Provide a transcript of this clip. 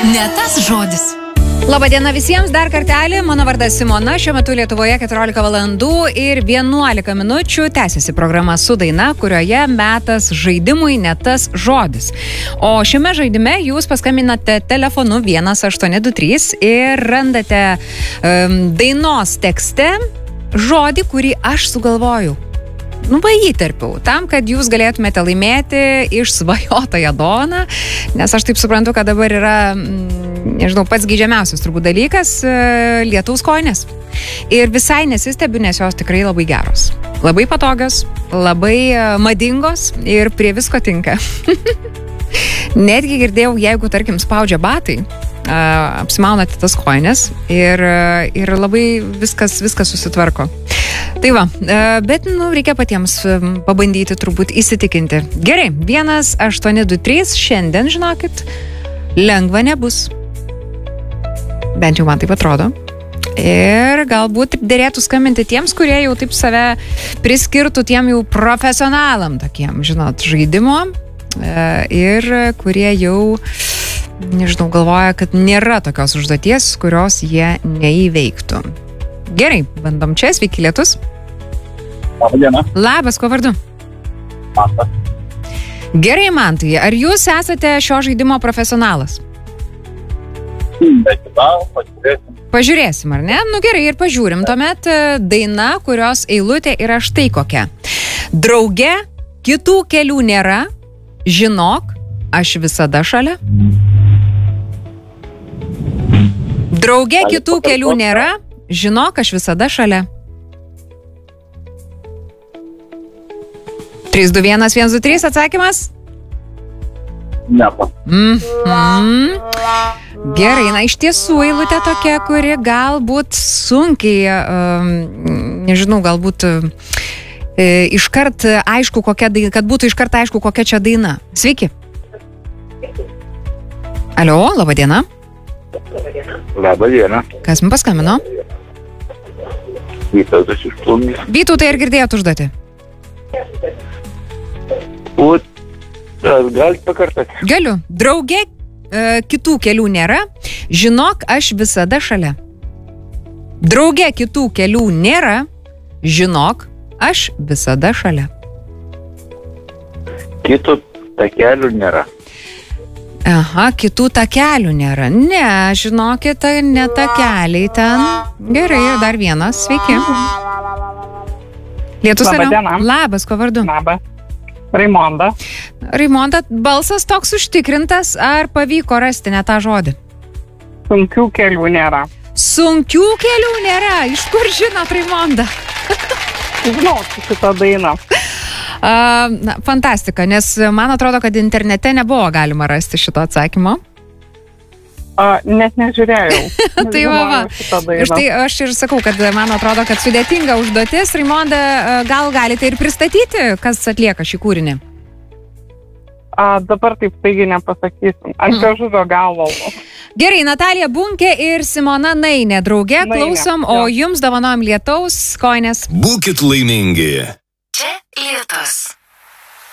Ne tas žodis. Labadiena visiems, dar kartelį, mano vardas Simona, šiuo metu Lietuvoje 14 valandų ir 11 minučių tęsiasi programa Su daina, kurioje metas žaidimui Ne tas žodis. O šiame žaidime jūs paskambinate telefonu 1823 ir randate dainos tekste žodį, kurį aš sugalvoju. Įterpiau, tam, kad jūs galėtumėte laimėti išsvajotąją dovaną, nes aš taip suprantu, kad dabar yra, pats geidžiamiausias turbūt dalykas - lietaus kojinės. Ir visai nesistebiu, nes jos tikrai labai geros. Labai patogios, labai madingos ir prie visko tinka. Netgi girdėjau, jeigu, tarkim, spaudžia batai, apsimaunate tas kojines ir labai viskas susitvarko. Tai va, bet reikia patiems pabandyti turbūt įsitikinti. Gerai, 1823 šiandien, žinokit, lengva nebus. Bent jau man taip atrodo. Ir galbūt dėrėtų skambinti tiems, kurie jau taip save priskirtų tiem jau profesionalam tokiem, žaidimo. Ir kurie jau, galvoja, kad nėra tokios užduoties, kurios jie neįveiktų. Gerai, bandom čia, sveiki lietus. Labadiena. Labas, kuo vardu? Mantas. Gerai, Mantai, ar jūs esate šio žaidimo profesionalas? Pažiūrėsim. Pažiūrėsim, ar ne? Gerai, ir pažiūrim. Tuomet daina, kurios eilutė yra štai kokia. Drauge, kitų kelių nėra, žinok, aš visada šalia. Drauge, kitų kelių nėra, žinok, aš visada šalia. 321-123 atsakymas? Ne. Gerai, iš tiesų eilutė tokia, kuri galbūt sunkiai, galbūt iškart aišku, kad būtų iškart aišku, kokia čia daina. Sveiki. Alio, labadiena. Labadiena. Kas man paskambino? Vytautas iš Plungės. Vytautai, ar girdėjot užduotį? Galite pakartoti? Galiu. Drauge, kitų kelių nėra, žinok, aš visada šalia. Drauge, kitų kelių nėra, žinok, aš visada šalia. Kitų takelių nėra. Aha, kitų takelių nėra. Ne, žinokit, ne takeliai ten. Gerai, ir dar vienas. Sveiki. Lietus yra. Labas, kuo vardu? Labas. Raimonda. Raimonda, balsas toks užtikrintas, ar pavyko rasti ne tą žodį? Sunkių kelių nėra. Sunkių kelių nėra. Iš kur žinot, Raimonda? Žinau šitą dainą. Fantastika, nes man atrodo, kad internete nebuvo galima rasti šito atsakymo. Net nežiūrėjau. Tai va. Štai aš ir sakau, kad man atrodo, kad sudėtinga užduotis. Raimonda, gal galite ir pristatyti, kas atlieka šį kūrinį? Dabar taip taigi nepasakysim. Ant liežuvio galo. Gerai, Natalija Bunkė ir Simona Nainė drauge klausom, o jums dovanojam lietaus kojines. Būkit laimingi. Čia lietus.